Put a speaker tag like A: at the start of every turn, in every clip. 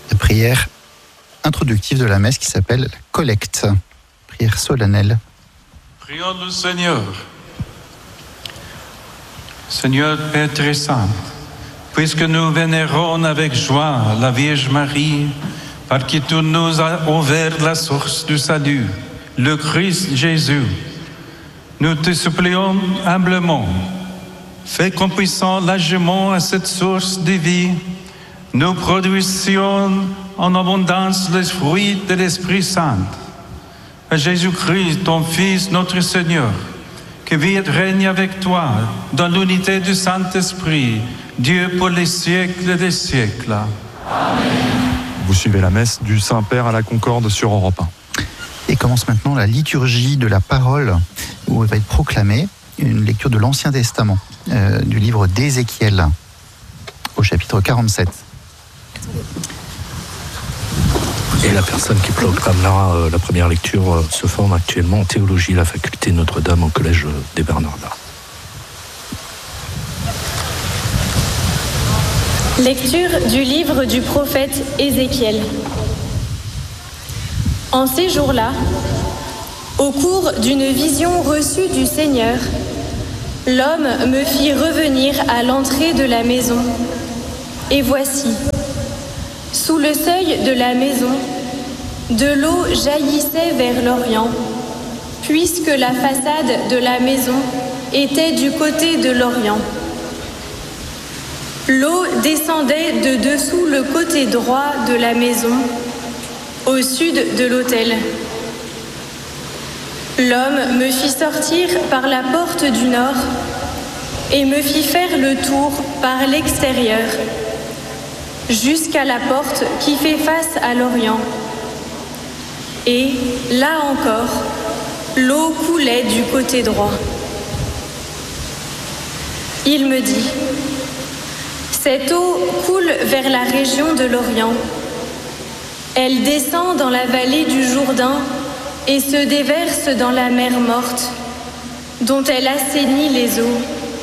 A: la prière introductive de la messe qui s'appelle la collecte, prière solennelle.
B: Prions le Seigneur. Seigneur Père très saint, puisque nous vénérons avec joie la Vierge Marie, par qui tu nous as ouvert la source du salut, le Christ Jésus, nous te supplions humblement, fais qu'on puissant largement à cette source de vie, nous produisions en abondance les fruits de l'Esprit Saint. À Jésus-Christ, ton Fils, notre Seigneur, qui vit et règne avec toi dans l'unité du Saint-Esprit, Dieu pour les siècles des siècles.
C: Amen. Vous suivez la messe du Saint-Père à la Concorde sur Europe 1.
A: Et commence maintenant la liturgie de la parole, où va être proclamée une lecture de l'Ancien Testament, du livre d'Ézéchiel, au chapitre 47.
D: Et la personne qui proclamera la première lecture se forme actuellement en théologie à la faculté Notre-Dame au collège des Bernardins.
E: Lecture du livre du prophète Ézéchiel. En ces jours-là, au cours d'une vision reçue du Seigneur, l'homme me fit revenir à l'entrée de la maison. Et voici, sous le seuil de la maison, de l'eau jaillissait vers l'Orient, puisque la façade de la maison était du côté de l'Orient. L'eau descendait de dessous le côté droit de la maison, au sud de l'autel. L'homme me fit sortir par la porte du nord et me fit faire le tour par l'extérieur, jusqu'à la porte qui fait face à l'Orient. Et, là encore, l'eau coulait du côté droit. Il me dit, cette eau coule vers la région de l'Orient. Elle descend dans la vallée du Jourdain et se déverse dans la mer morte, dont elle assainit les eaux.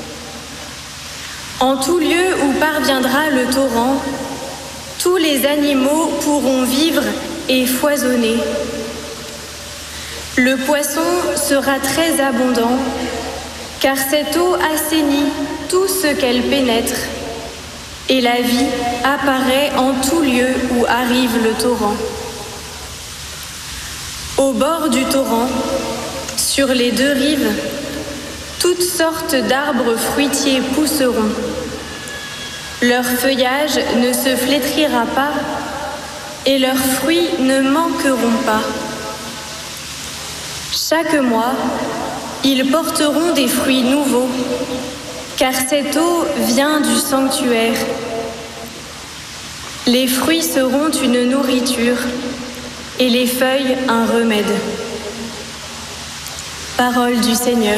E: En tout lieu où parviendra le torrent, tous les animaux pourront vivre et foisonner. Le poisson sera très abondant, car cette eau assainit tout ce qu'elle pénètre, et la vie apparaît en tout lieu où arrive le torrent. Au bord du torrent, sur les deux rives, toutes sortes d'arbres fruitiers pousseront. Leur feuillage ne se flétrira pas, et leurs fruits ne manqueront pas. Chaque mois, ils porteront des fruits nouveaux, car cette eau vient du sanctuaire. Les fruits seront une nourriture, et les feuilles un remède. Parole du Seigneur.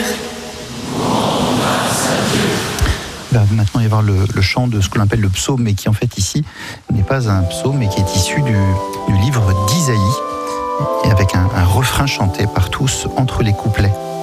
A: Il va maintenant y avoir le chant de ce que l'on appelle le psaume, mais qui en fait ici n'est pas un psaume, mais qui est issu du livre d'Isaïe, et avec un refrain chanté par tous entre les couplets.